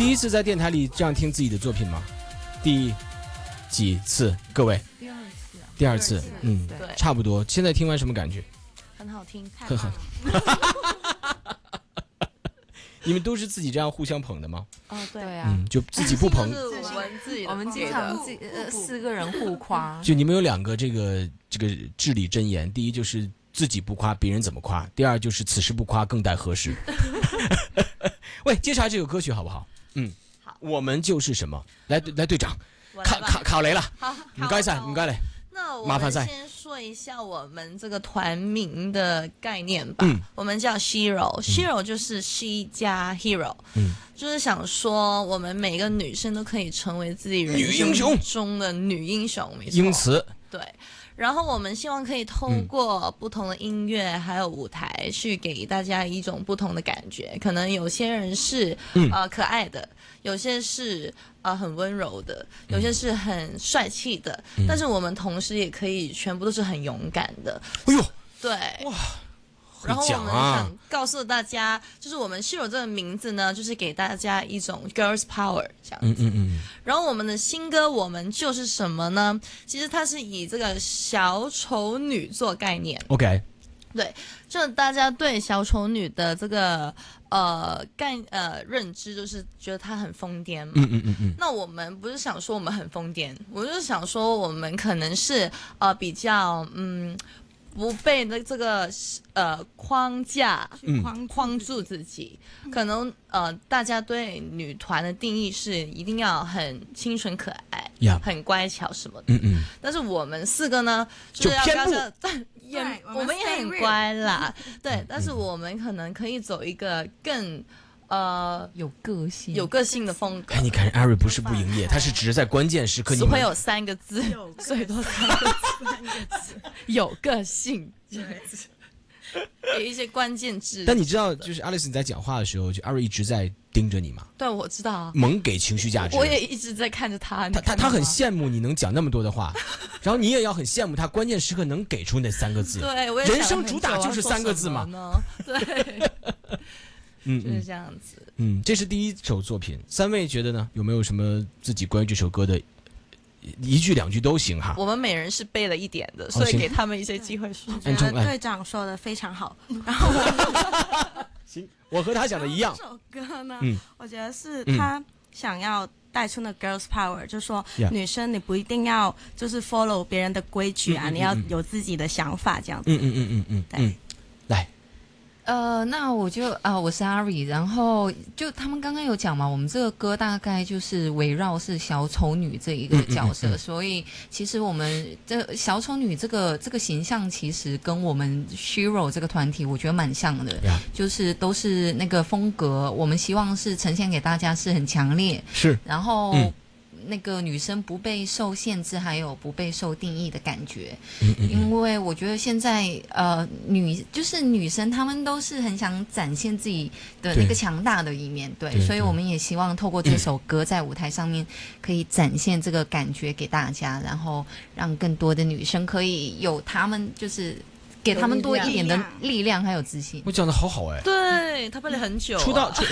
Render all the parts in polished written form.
第一次在电台里这样听自己的作品吗？第几次？各位？第二次。嗯，对，差不多。现在听完什么感觉？ 很好听， 很好。你们都是自己这样互相捧的吗？ 哦，对啊， 就自己不捧。 我们经常4个人互夸。 就你们有2个这个至理真言，第一就是自己不夸，别人怎么夸；第二就是此时不夸，更待何时。喂，接下来这首歌曲好不好？好，我们就是什么？来队长，考雷了。好，唔该晒，唔该你。 那我们先说一下我们这个团名的概念吧。我们叫 Shiro 就是 she 加 hero。就是想说我们每个女生都可以成为自己人生中的女英雄，没错。 英雌。 对。然后我们希望可以透过不同的音乐还有舞台去给大家一种不同的感觉，可能有些人是可爱的，有些是很温柔的，有些是很帅气的，但是我们同时也可以全部都是很勇敢的。 哎呦， 对，哇！然后我们想告诉大家，就是我们Shiro这个名字呢，就是给大家一种 girls power 这样子。然后我们的新歌我们就是什么呢？其实它是以这个小丑女做概念。 OK。 对，就大家对小丑女的这个认知，就是觉得她很疯癫嘛。那我们不是想说我们很疯癫，我就是想说我们可能是比较不被这个框架框住自己，可能大家对女团的定义是一定要很清纯可爱，很乖巧什么的。但是我们4个呢，就是要跟着，我们也很乖啦，对。但是我们可能可以走一个更有个性的风格。 你看艾瑞不是不营业，他是只是在关键时刻。 只会有3个字，最多3个字，有个性，给一些关键字。 但你知道，就是 Alice 你在讲话的时候，就艾瑞一直在盯着你吗？ 对，我知道啊。 猛给情绪价值。 我也一直在看着他。 他很羡慕你能讲那么多的话，然后你也要很羡慕他关键时刻能给出那3个字。 对，我也人生主打就是3个字嘛。 对。就是这样子。 这是第一首作品。3位觉得呢？有没有什么自己关于这首歌的1句2句都行哈？ 我们每人是背了一点的，所以给他们一些机会说。 我觉得队长说的非常好。然后行，我和他讲的一样。 这首歌呢，我觉得是他想要带出的 girls power，就是说女生你不一定要就是 follow 别人的规矩啊，你要有自己的想法这样子。对。 来。 那我就我是 Ari， 然后就他们刚刚有讲嘛，我们这个歌大概就是围绕是小丑女这一个角色，所以其实我们这小丑女这个形象其实跟我们 Shiro 这个团体我觉得蛮像的，就是都是那个风格，我们希望是呈现给大家是很强烈，是，然后那个女生不被受限制，还有不被受定义的感觉。因为我觉得现在女生她们都是很想展现自己的那个强大的一面，对，所以我们也希望透过这首歌在舞台上面可以展现这个感觉给大家，然后让更多的女生可以有她们就是给他们多一点的力量还有自信。 我讲的好好哎， 对，他背了很久， 出道。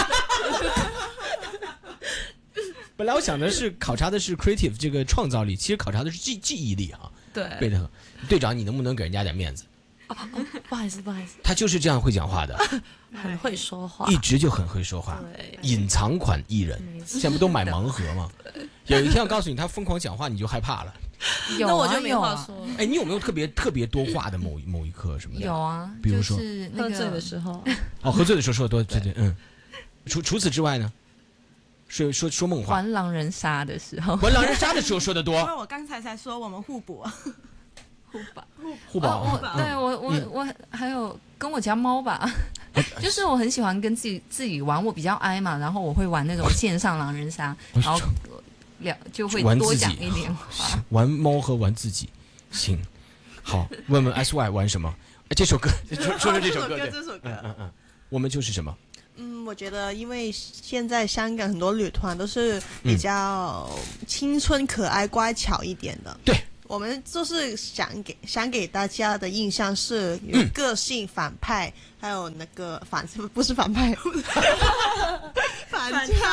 本来我想的是考察的是 creative 这个创造力，其实考察的是记忆力哈。 对， 背得很。队长，你能不能给人家点面子？ 不好意思， 他就是这样会讲话的， 很会说话， 一直就很会说话，隐藏款艺人。现在不都买盲盒吗？有一天我告诉你他疯狂讲话，你就害怕了。 那我就没话说了。 哎，你有没有特别多话的某一刻什么的？ 有啊， 比如说就是喝醉的时候。 喝醉的时候说的多，对。除此之外呢？说梦话。 玩狼人杀的时候。 玩狼人杀的时候说的多。 因为我刚才才说我们互补。 互保。 对我还有跟我家猫吧，就是我很喜欢跟自己玩，我比较哀嘛，然后我会玩那种线上狼人杀，然后就会多讲一点话。 玩猫和玩自己，行，好，问问 SY 玩什么？这首歌说这首歌，我们就是什么？ 我觉得因为现在香港很多女团都是比较青春可爱乖巧一点的， 对， 我们就是想给大家的印象是有个性反派，还有那个不是反派反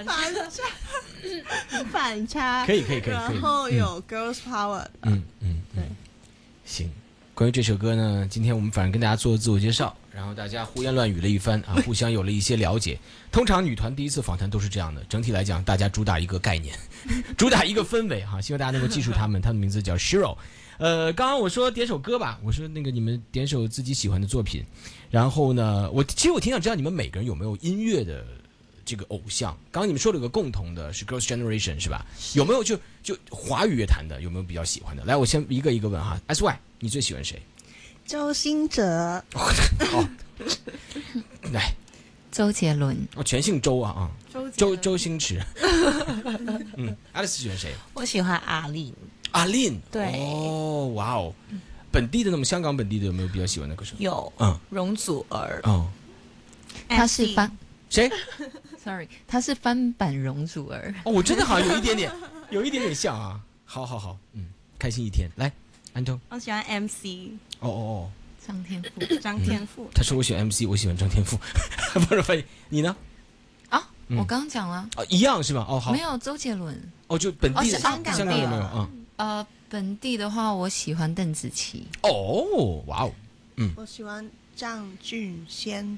反差， 可以。 然后有 Girls Power， 对，行。关于这首歌呢，今天我们反正跟大家做自我介绍，然后大家胡言乱语了一番啊，互相有了一些了解。通常女团第一次访谈都是这样的，整体来讲，大家主打一个概念，主打一个氛围哈，希望大家能够记住他们。他的名字叫 Shiro。刚刚我说点首歌吧，我说那个你们点首自己喜欢的作品，然后呢，其实我挺想知道你们每个人有没有音乐的这个偶像。刚刚你们说了有个共同的是 Girls Generation 是吧？有没有就华语乐坛的有没有比较喜欢的？来，我先一个一个问哈。SY， 你最喜欢谁？ 周兴哲。 好，来， 周杰伦。 全姓周啊。周星驰。Alice 喜欢谁？ 我喜欢阿令。 阿令。 对。 哦，哇哦。本地的，那么香港本地的有没有比较喜欢的歌手？ 有。容祖儿。 哦。 他是谁 ？Sorry， 他是翻版容祖儿。 哦，我真的好像有一点点像啊。好，开心一天。来，安东。 我喜欢 MC。 哦。 张天赋。 他说我喜欢 MC， 我喜欢张天赋。不是，翻译你呢？ 我刚刚讲了。 一样是吧？哦，好。 没有周杰伦。 哦，就本地的。 香港有没有？ 本地的话，我喜欢邓紫棋。 哦，哇哦。 我喜欢张敬轩。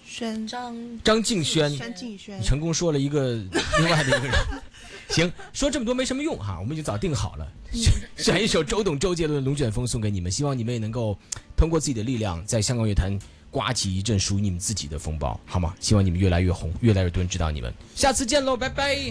你成功说了一个另外的一个人。行，说这么多没什么用哈，我们已经早定好了，选一首周杰伦的《龙卷风》送给你们，希望你们也能够通过自己的力量，在香港乐坛刮起一阵属于你们自己的风暴，好吗？希望你们越来越红，越来越多人知道你们。下次见喽，拜拜。